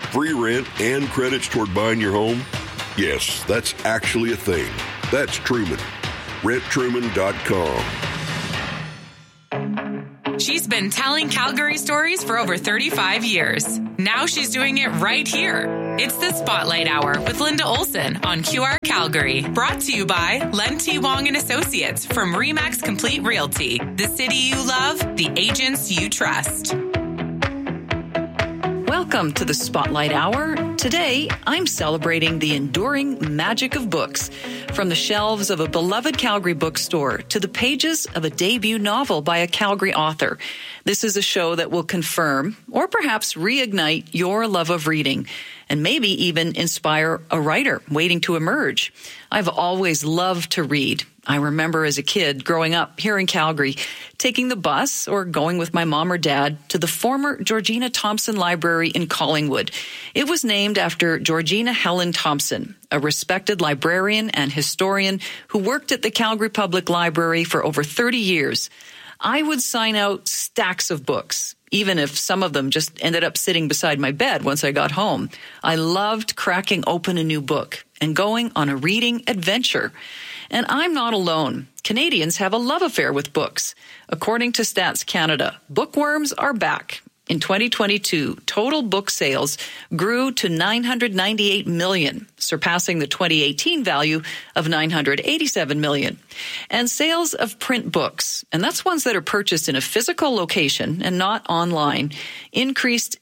free rent, and credits toward buying your home? Yes, that's actually a thing. That's Truman. RentTruman.com. She's been telling Calgary stories for over 35 years. Now she's doing it right here. It's the Spotlight Hour with Linda Olson on QR Calgary. Brought to you by Len T. Wong and Associates from RE/MAX Complete Realty. The city you love, the agents you trust. Welcome to the Spotlight Hour. Today, I'm celebrating the enduring magic of books. From the shelves of a beloved Calgary bookstore to the pages of a debut novel by a Calgary author. This is a show that will confirm or perhaps reignite your love of reading and maybe even inspire a writer waiting to emerge. I've always loved to read. I remember as a kid growing up here in Calgary, taking the bus or going with my mom or dad to the former Georgina Thompson Library in Collingwood. It was named after Georgina Helen Thompson, a respected librarian and historian who worked at the Calgary Public Library for over 30 years. I would sign out stacks of books, even if some of them just ended up sitting beside my bed once I got home. I loved cracking open a new book and going on a reading adventure. And I'm not alone. Canadians have a love affair with books. According to Stats Canada, bookworms are back. In 2022, total book sales grew to $998 million, surpassing the 2018 value of $987 million. And sales of print books, and that's ones that are purchased in a physical location and not online, increased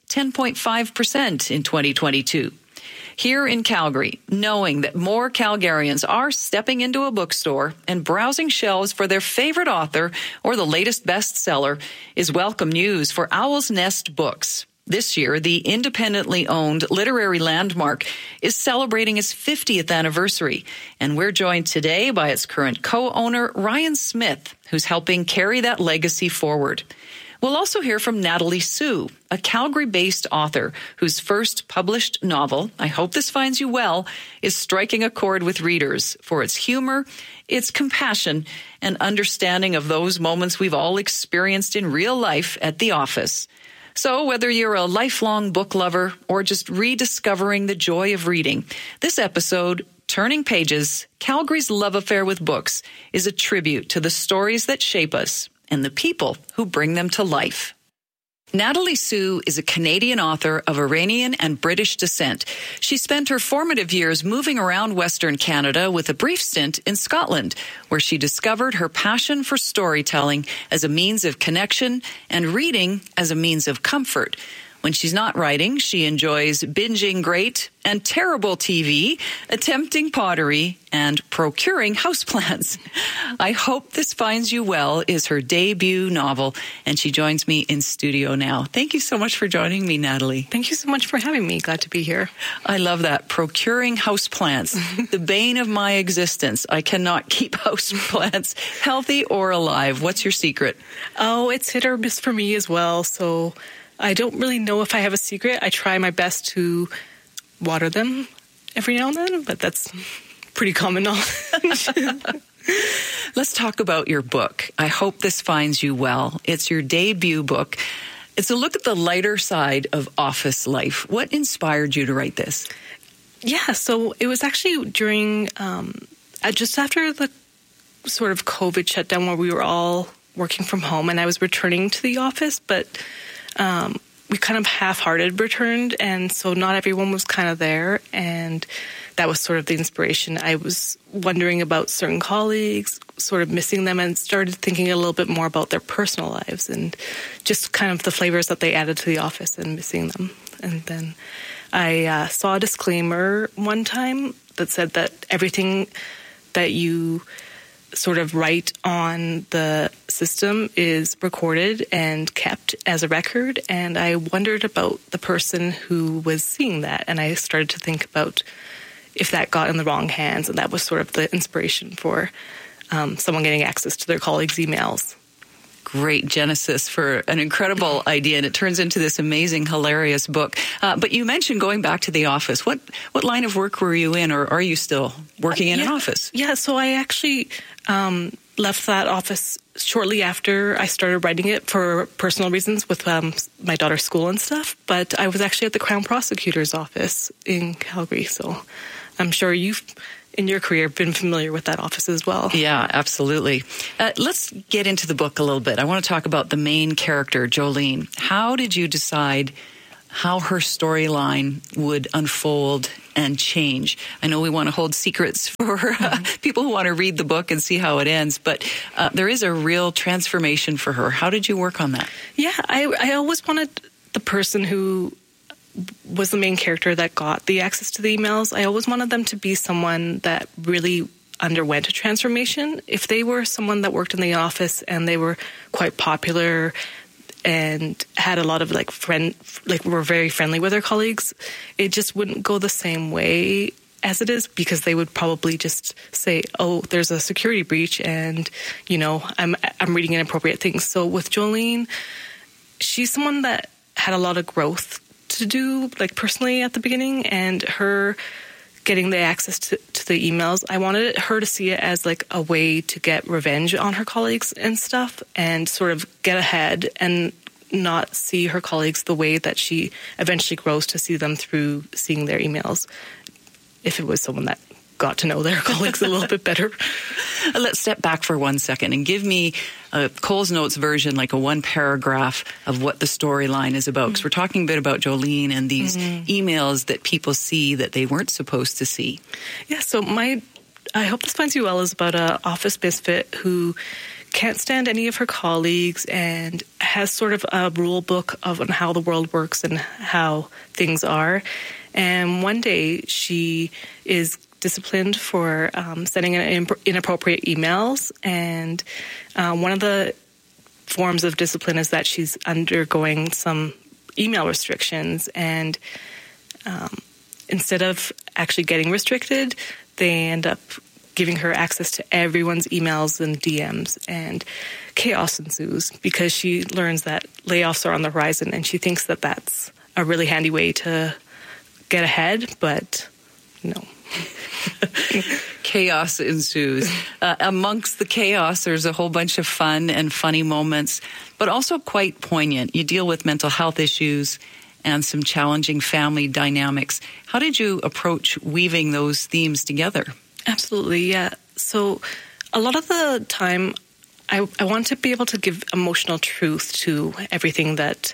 10.5% in 2022. Here in Calgary, knowing that more Calgarians are stepping into a bookstore and browsing shelves for their favorite author or the latest bestseller is welcome news for Owl's Nest Books. This year, the independently owned literary landmark is celebrating its 50th anniversary, and we're joined today by its current co-owner, Ryan Smith, who's helping carry that legacy forward. We'll also hear from Natalie Sue, a Calgary-based author whose first published novel, I Hope This Finds You Well, is striking a chord with readers for its humor, its compassion, and understanding of those moments we've all experienced in real life at the office. So whether you're a lifelong book lover or just rediscovering the joy of reading, this episode, Turning Pages, Calgary's Love Affair with Books, is a tribute to the stories that shape us and the people who bring them to life. Natalie Sue is a Canadian author of Iranian and British descent. She spent her formative years moving around Western Canada with a brief stint in Scotland, where she discovered her passion for storytelling as a means of connection and reading as a means of comfort. When she's not writing, she enjoys binging great and terrible TV, attempting pottery, and procuring houseplants. I Hope This Finds You Well is her debut novel, and she joins me in studio now. Thank you so much for joining me, Natalie. Thank you so much for having me. Glad to be here. I love that. Procuring houseplants, the bane of my existence. I cannot keep houseplants healthy or alive. What's your secret? Oh, it's hit or miss for me as well, so I don't really know if I have a secret. I try my best to water them every now and then, but that's pretty common knowledge. Let's talk about your book. I Hope This Finds You Well. It's your debut book. It's a look at the lighter side of office life. What inspired you to write this? Yeah, so it was actually during, just after the sort of COVID shutdown where we were all working from home and I was returning to the office, but we kind of half-hearted returned, and so not everyone was kind of there, and that was sort of the inspiration. I was wondering about certain colleagues, sort of missing them, and started thinking a little bit more about their personal lives and just kind of the flavors that they added to the office and missing them. And then I saw a disclaimer one time that said that everything that you sort of write on the system is recorded and kept as a record. And I wondered about the person who was seeing that. And I started to think about if that got in the wrong hands. And that was sort of the inspiration for someone getting access to their colleagues' emails. Great genesis for an incredible idea, and it turns into this amazing, hilarious book. But you mentioned going back to the office. What line of work were you in, or are you still working in an office? Yeah, so I actually left that office shortly after I started writing it for personal reasons with my daughter's school and stuff. But I was actually at the Crown Prosecutor's office in Calgary. So I'm sure you've, in your career, been familiar with that office as well. Yeah, absolutely. Let's get into the book a little bit. I want to talk about the main character, Jolene. How did you decide how her storyline would unfold and change? I know we want to hold secrets for people who want to read the book and see how it ends, but there is a real transformation for her. How did you work on that? Yeah, I always wanted the person who was the main character that got the access to the emails. I always wanted them to be someone that really underwent a transformation. If they were someone that worked in the office and they were quite popular and had a lot of were very friendly with their colleagues, it just wouldn't go the same way as it is, because they would probably just say, oh, there's a security breach and, I'm reading inappropriate things. So with Jolene, she's someone that had a lot of growth to do, personally at the beginning, and her getting the access to the emails, I wanted her to see it as a way to get revenge on her colleagues and stuff, and sort of get ahead and not see her colleagues the way that she eventually grows to see them through seeing their emails, if it was someone that got to know their colleagues a little bit better. Let's step back for 1 second and give me Cole's Notes version, like a one paragraph of what the storyline is about. Because we're talking a bit about Jolene and these emails that people see that they weren't supposed to see. Yeah, so I Hope This Finds You Well is about an office misfit who can't stand any of her colleagues and has sort of a rule book on how the world works and how things are. And one day she is disciplined for sending inappropriate emails, and one of the forms of discipline is that she's undergoing some email restrictions, and instead of actually getting restricted, they end up giving her access to everyone's emails and DMs, and chaos ensues because she learns that layoffs are on the horizon, and she thinks that that's a really handy way to get ahead, but no. Chaos ensues. Amongst the chaos, there's a whole bunch of fun and funny moments, but also quite poignant. You deal with mental health issues and some challenging family dynamics. How did you approach weaving those themes together? Absolutely, yeah. So a lot of the time, I want to be able to give emotional truth to everything that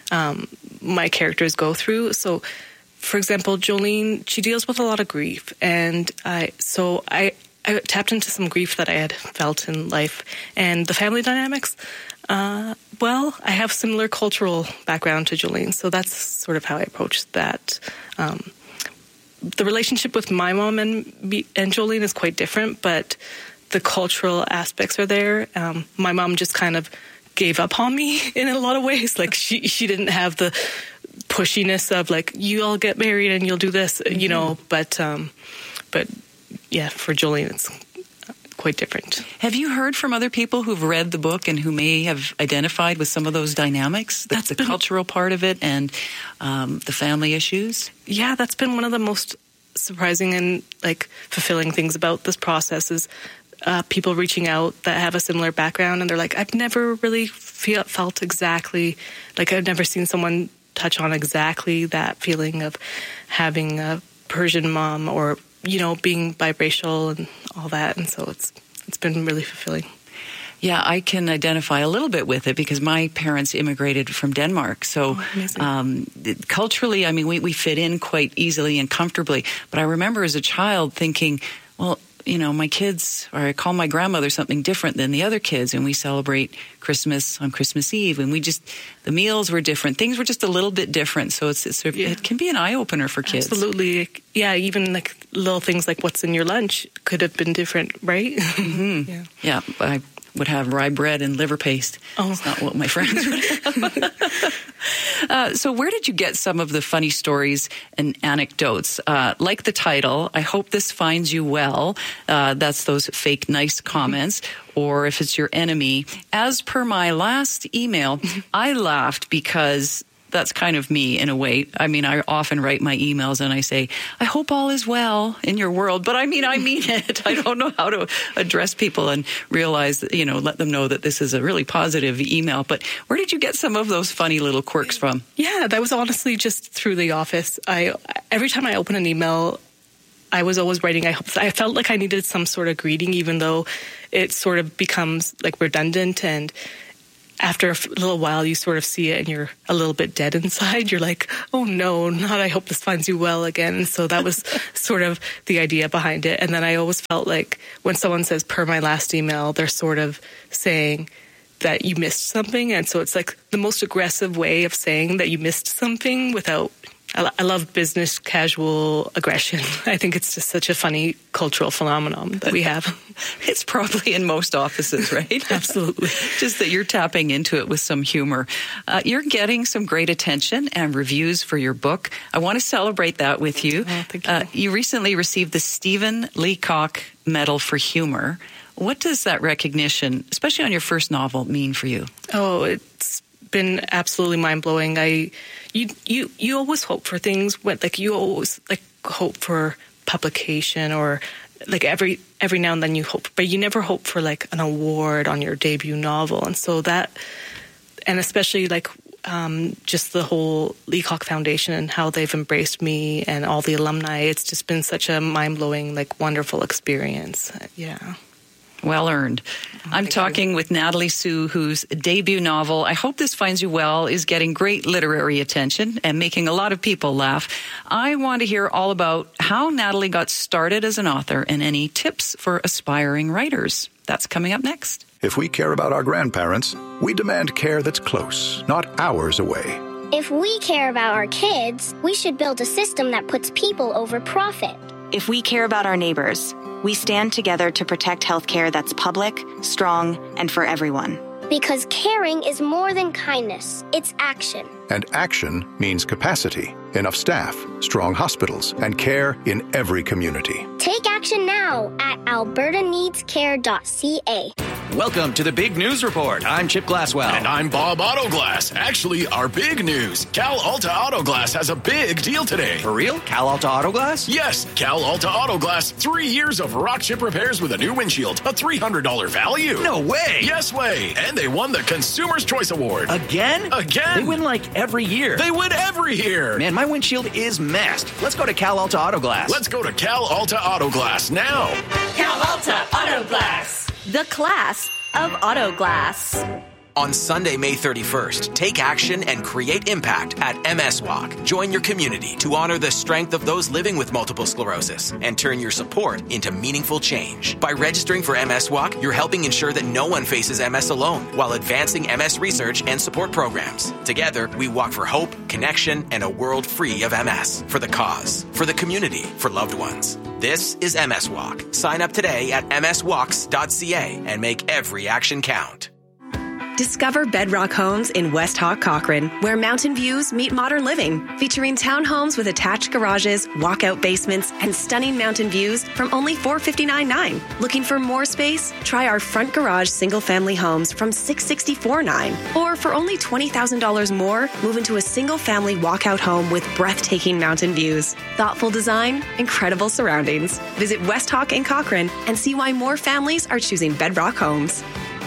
my characters go through. So, for example, Jolene, she deals with a lot of grief, and I tapped into some grief that I had felt in life, and the family dynamics. I have similar cultural background to Jolene, so that's sort of how I approached that. The relationship with my mom and Jolene is quite different, but the cultural aspects are there. My mom just kind of gave up on me in a lot of ways. She didn't have the pushiness of you all get married and you'll do this, but yeah, for Jolene it's quite different. Have you heard from other people who've read the book and who may have identified with some of those dynamics? That's the cultural part of it and the family issues? Yeah, that's been one of the most surprising and fulfilling things about this process is people reaching out that have a similar background, and they're like, I've never really felt exactly, I've never seen someone touch on exactly that feeling of having a Persian mom or, being biracial and all that. And so it's been really fulfilling. Yeah, I can identify a little bit with it because my parents immigrated from Denmark. So culturally, we fit in quite easily and comfortably. But I remember as a child thinking, well, my kids, or I call my grandmother something different than the other kids, and we celebrate Christmas on Christmas Eve, and the meals were different. Things were just a little bit different, so it can be an eye-opener for kids. Absolutely. Yeah, even little things like what's in your lunch could have been different, right? Mm-hmm. Yeah, I would have rye bread and liver paste. Oh. That's not what my friends would have. So where did you get some of the funny stories and anecdotes? Like the title, I Hope This Finds You Well. That's those fake nice comments. Or if it's your enemy. As per my last email, I laughed because that's kind of me in a way. I mean, I often write my emails and I say, I hope all is well in your world. But I mean it. I don't know how to address people and realize, let them know that this is a really positive email. But where did you get some of those funny little quirks from? Yeah, that was honestly just through the office. Every time I open an email, I was always writing, I hope. I felt like I needed some sort of greeting, even though it sort of becomes like redundant, and after a little while you sort of see it and you're a little bit dead inside. You're like, oh no, not I hope this finds you well again. And so that was sort of the idea behind it. And then I always felt like when someone says per my last email, they're sort of saying that you missed something. And so it's like the most aggressive way of saying that you missed something without... I love business casual aggression. I think it's just such a funny cultural phenomenon that we have. It's probably in most offices, right? Absolutely. Just that you're tapping into it with some humor. You're getting some great attention and reviews for your book. I want to celebrate that with you. Oh, thank you. You recently received the Stephen Leacock Medal for Humor. What does that recognition, especially on your first novel, mean for you? Oh, it's been absolutely mind-blowing. You always hope for things, you always hope for publication, or like every now and then you hope, but you never hope for like an award on your debut novel. And so that, and especially just the whole Leacock Foundation and how they've embraced me and all the alumni, it's just been such a mind-blowing, wonderful experience. Yeah. Well earned. I'm talking with Natalie Sue, whose debut novel, I Hope This Finds You Well, is getting great literary attention and making a lot of people laugh. I want to hear all about how Natalie got started as an author and any tips for aspiring writers. That's coming up next. If we care about our grandparents, we demand care that's close, not hours away. If we care about our kids, we should build a system that puts people over profit. If we care about our neighbors, we stand together to protect healthcare that's public, strong, and for everyone. Because caring is more than kindness, it's action. And action means capacity, enough staff, strong hospitals, and care in every community. Take action now at albertaneedscare.ca. Welcome to the Big News Report. I'm Chip Glasswell. And I'm Bob Autoglass. Actually, our big news. Cal Alta Autoglass has a big deal today. For real? Cal Alta Autoglass? Yes, Cal Alta Autoglass. 3 years of rock chip repairs with a new windshield. A $300 value. No way. Yes way. And they won the Consumer's Choice Award. Again? Again. They win every year. They win every year. Man, my windshield is messed. Let's go to Cal Alta Autoglass. Let's go to Cal Alta Autoglass now. Cal Alta Autoglass. The class of auto glass. On Sunday, May 31st, take action and create impact at MS Walk. Join your community to honor the strength of those living with multiple sclerosis and turn your support into meaningful change. By registering for MS Walk, you're helping ensure that no one faces MS alone while advancing MS research and support programs. Together, we walk for hope, connection, and a world free of MS. For the cause, for the community, for loved ones. This is MS Walk. Sign up today at mswalks.ca and make every action count. Discover Bedrock Homes in West Hawk, Cochrane, where mountain views meet modern living. Featuring townhomes with attached garages, walkout basements, and stunning mountain views from only $459.9. Looking for more space? Try our front garage single-family homes from $664.9. Or for only $20,000 more, move into a single-family walkout home with breathtaking mountain views. Thoughtful design, incredible surroundings. Visit West Hawk in Cochrane and see why more families are choosing Bedrock Homes.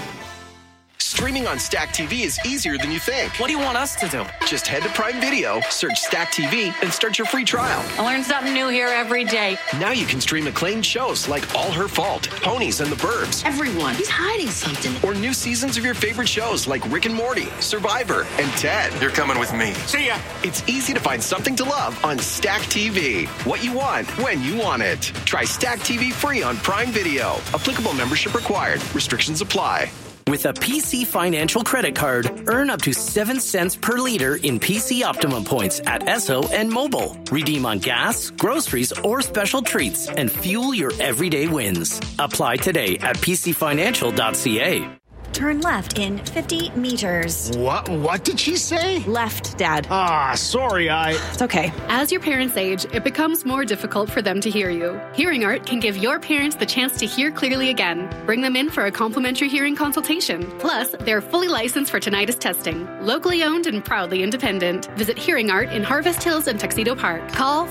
Streaming on Stack TV is easier than you think. What do you want us to do? Just head to Prime Video, search Stack TV, and start your free trial. I learn something new here every day. Now you can stream acclaimed shows like All Her Fault, Ponies and the Burbs. Everyone, he's hiding something. Or new seasons of your favorite shows like Rick and Morty, Survivor, and Ted. You're coming with me. See ya. It's easy to find something to love on Stack TV. What you want, when you want it. Try Stack TV free on Prime Video. Applicable membership required. Restrictions apply. With a PC Financial credit card, earn up to 7 cents per liter in PC Optimum points at Esso and Mobile. Redeem on gas, groceries, or special treats and fuel your everyday wins. Apply today at pcfinancial.ca. turn left in 50 meters. What did she say? Left, Dad. Sorry, It's okay. As your parents age, it becomes more difficult for them to hear you. Hearing Art can give your parents the chance to hear clearly again. Bring them in for a complimentary hearing consultation. Plus, they're fully licensed for tinnitus testing. Locally owned and proudly independent. Visit Hearing Art in Harvest Hills and Tuxedo Park. Call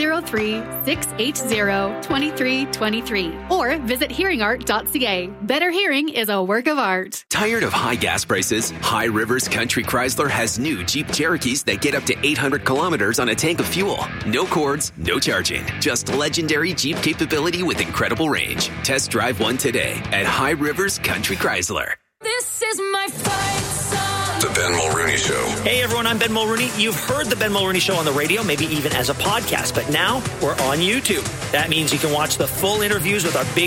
403-680-2323 or visit hearingart.ca. Better hearing is a work of art. Tired of high gas prices? High Rivers Country Chrysler has new Jeep Cherokees that get up to 800 kilometers on a tank of fuel. No cords, no charging. Just legendary Jeep capability with incredible range. Test drive one today at High Rivers Country Chrysler. This is my fight song. The Ben Mulrooney Show. Hey everyone, I'm Ben Mulrooney. You've heard the Ben Mulrooney Show on the radio, maybe even as a podcast, but now we're on YouTube. That means you can watch the full interviews with our big